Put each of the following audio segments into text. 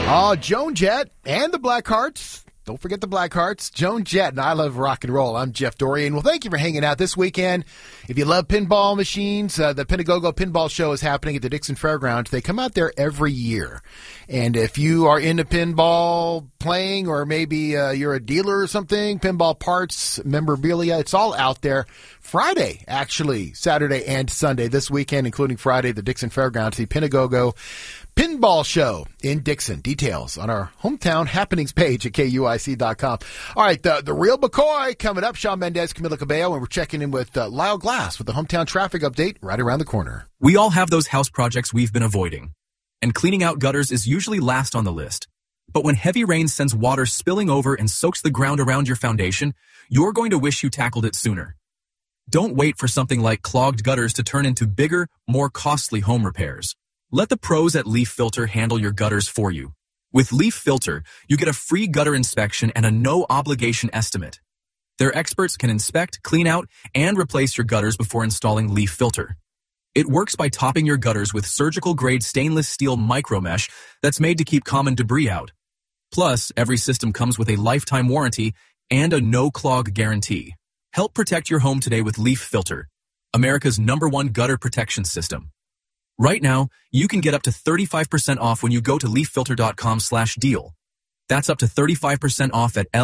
Joan Jett and the Blackhearts. Don't forget the Blackhearts. Joan Jett and I Love Rock and Roll. I'm Jeff Dorian. Well, thank you for hanging out this weekend. If you love pinball machines, the Pinagogo Pinball Show is happening at the Dixon Fairgrounds. They come out there every year. And if you are into pinball playing, or maybe you're a dealer or something, pinball parts, memorabilia, it's all out there. Friday, actually, Saturday and Sunday this weekend, including Friday, the Dixon Fairgrounds, the Pinagogo Pinball Show in Dixon. Details on our hometown happenings page at KUIC.com. All right, the Real McCoy coming up. Shawn Mendez, Camila Cabello, and we're checking in with Lyle Glass with the hometown traffic update right around the corner. We all have those house projects we've been avoiding, and cleaning out gutters is usually last on the list. But when heavy rain sends water spilling over and soaks the ground around your foundation, you're going to wish you tackled it sooner. Don't wait for something like clogged gutters to turn into bigger, more costly home repairs. Let the pros at Leaf Filter handle your gutters for you. With Leaf Filter, you get a free gutter inspection and a no-obligation estimate. Their experts can inspect, clean out, and replace your gutters before installing Leaf Filter. It works by topping your gutters with surgical-grade stainless steel micromesh that's made to keep common debris out. Plus, every system comes with a lifetime warranty and a no-clog guarantee. Help protect your home today with Leaf Filter, America's #1 gutter protection system. Right now, you can get up to 35% off when you go to leaffilter.com/deal. That's up to 35% off at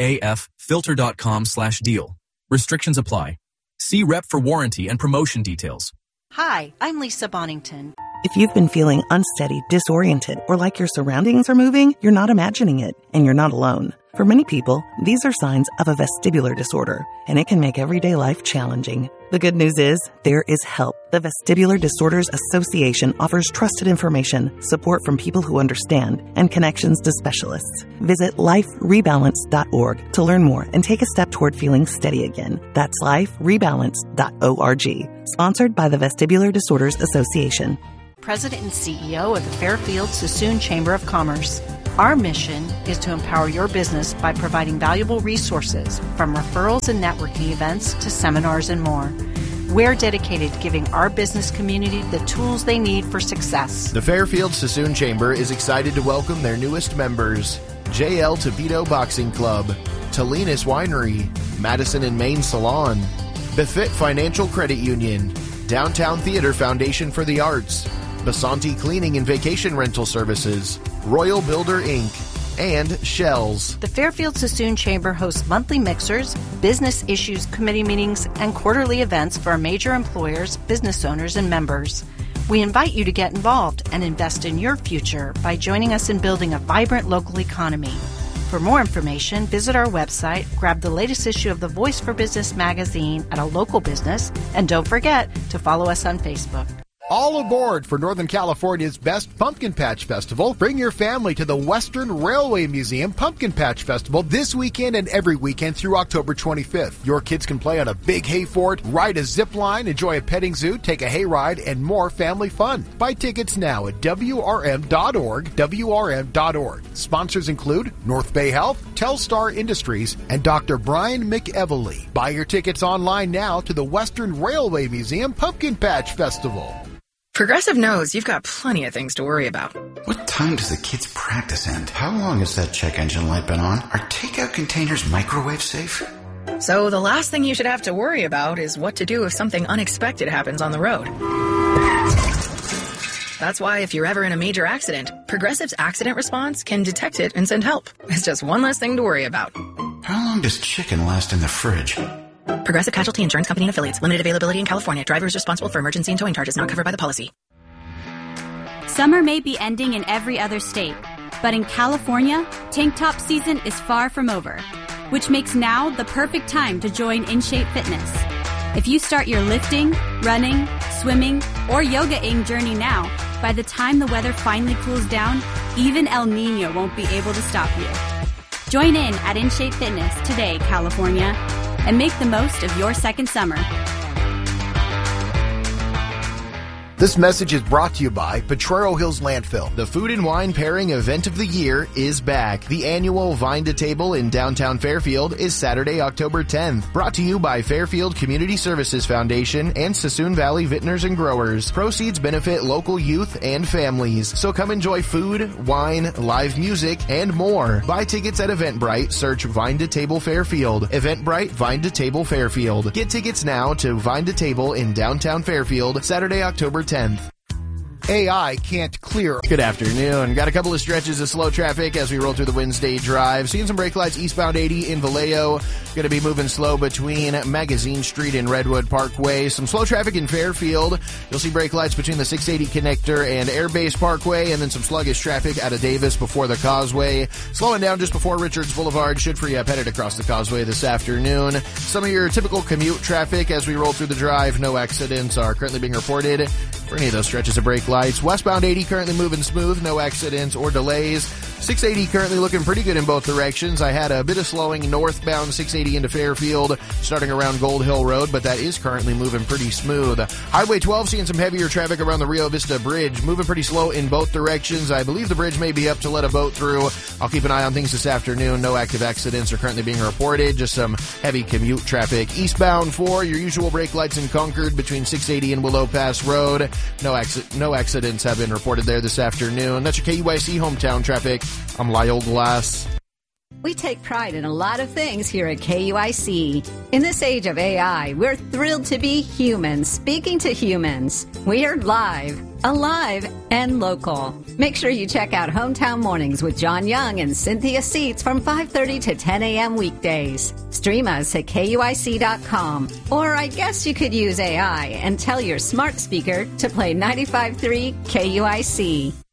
leaffilter.com/deal. Restrictions apply. See rep for warranty and promotion details. Hi, I'm Lisa Bonington. If you've been feeling unsteady, disoriented, or like your surroundings are moving, you're not imagining it, and you're not alone. For many people, these are signs of a vestibular disorder, and it can make everyday life challenging. The good news is, there is help. The Vestibular Disorders Association offers trusted information, support from people who understand, and connections to specialists. Visit liferebalance.org to learn more and take a step toward feeling steady again. That's liferebalance.org. Sponsored by the Vestibular Disorders Association. President and CEO of the Fairfield Sassoon Chamber of Commerce. Our mission is to empower your business by providing valuable resources, from referrals and networking events to seminars and more. We're dedicated to giving our business community the tools they need for success. The Fairfield Sassoon Chamber is excited to welcome their newest members: JL Topito Boxing Club, Talinas Winery, Madison and Main Salon, Befit Financial Credit Union, Downtown Theater Foundation for the Arts, Basanti Cleaning and Vacation Rental Services, Royal Builder Inc., and Shells. The Fairfield Sassoon Chamber hosts monthly mixers, business issues committee meetings, and quarterly events for our major employers, business owners, and members. We invite you to get involved and invest in your future by joining us in building a vibrant local economy. For more information, visit our website, grab the latest issue of the Voice for Business magazine at a local business, and don't forget to follow us on Facebook. All aboard for Northern California's best Pumpkin Patch Festival. Bring your family to the Western Railway Museum Pumpkin Patch Festival this weekend and every weekend through October 25th. Your kids can play on a big hay fort, ride a zip line, enjoy a petting zoo, take a hay ride, and more family fun. Buy tickets now at WRM.org, WRM.org. Sponsors include North Bay Health, Telstar Industries, and Dr. Brian McEvely. Buy your tickets online now to the Western Railway Museum Pumpkin Patch Festival. Progressive knows you've got plenty of things to worry about. What time does the kids' practice end? How long has that check engine light been on? Are takeout containers microwave safe? So the last thing you should have to worry about is what to do if something unexpected happens on the road. That's why if you're ever in a major accident, Progressive's accident response can detect it and send help. It's just one less thing to worry about. How long does chicken last in the fridge? Progressive Casualty Insurance Company and Affiliates. Limited availability in California. Driver is responsible for emergency and towing charges not covered by the policy. Summer may be ending in every other state, but in California, tank top season is far from over, which makes now the perfect time to join InShape Fitness. If you start your lifting, running, swimming, or yoga-ing journey now, by the time the weather finally cools down, even El Nino won't be able to stop you. Join in at InShape Fitness today, California, and make the most of your second summer. This message is brought to you by Potrero Hills Landfill. The Food and Wine Pairing Event of the Year is back. The annual Vine to Table in downtown Fairfield is Saturday, October 10th. Brought to you by Fairfield Community Services Foundation and Sassoon Valley Vintners and Growers. Proceeds benefit local youth and families. So come enjoy food, wine, live music, and more. Buy tickets at Eventbrite. Search Vine to Table Fairfield. Eventbrite, Vine to Table Fairfield. Get tickets now to Vine to Table in downtown Fairfield, Saturday, October 10th. AI can't clear. Good afternoon. Got a couple of stretches of slow traffic as we roll through the Wednesday drive. Seeing some brake lights eastbound 80 in Vallejo. Going to be moving slow between Magazine Street and Redwood Parkway. Some slow traffic in Fairfield. You'll see brake lights between the 680 connector and Airbase Parkway, and then some sluggish traffic out of Davis before the Causeway. Slowing down just before Richards Boulevard. Should free up headed across the Causeway this afternoon. Some of your typical commute traffic as we roll through the drive. No accidents are currently being reported for any of those stretches of brake lights. Westbound 80 currently moving smooth, no accidents or delays. 680 currently looking pretty good in both directions. I had a bit of slowing northbound 680 into Fairfield, starting around Gold Hill Road, but that is currently moving pretty smooth. Highway 12 seeing some heavier traffic around the Rio Vista Bridge, moving pretty slow in both directions. I believe the bridge may be up to let a boat through. I'll keep an eye on things this afternoon. No active accidents are currently being reported, just some heavy commute traffic. Eastbound 4, your usual brake lights in Concord between 680 and Willow Pass Road. No accidents have been reported there this afternoon. That's your KUIC hometown traffic. I'm Lyle Glass. We take pride in a lot of things here at KUIC. In this age of AI, we're thrilled to be humans speaking to humans. We are live, alive, and local. Make sure you check out Hometown Mornings with John Young and Cynthia Seats from 5:30 to 10 a.m. weekdays. Stream us at KUIC.com. Or I guess you could use AI and tell your smart speaker to play 95.3 KUIC.